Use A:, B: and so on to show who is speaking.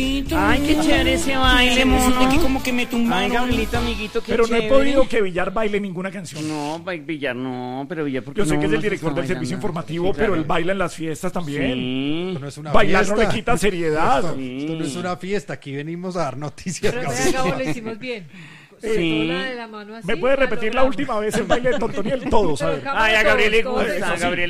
A: Ay, qué chévere ese baile, mono.
B: Que como que me tumbaron.
A: Ay, Gabrielito, amiguito, qué
C: Pero no
A: chévere.
C: he podido que Villar baile ninguna canción.
A: No, Villar no, pero Villar porque
C: Yo sé
A: no,
C: que es el
A: no se
C: director
A: está
C: del servicio
A: bailando.
C: informativo,
A: Sí,
C: pero
A: claro.
C: él baila en las fiestas también.
A: Sí.
D: No es una
C: Bailar
D: fiesta.
C: no le quita seriedad.
D: Esto no es una fiesta, aquí venimos a dar noticias.
E: Pero
D: Gabriel.
E: Gabo, lo hicimos bien.
A: Sí.
E: La de la mano así,
C: ¿Me puede
E: la
C: repetir la
E: logramos.
C: última vez el baile de Tontoniel? Todos, a ver.
E: Pero
A: Ay, a Gabriel le
E: todos,
A: gusta,
E: todos,
A: a Gabriel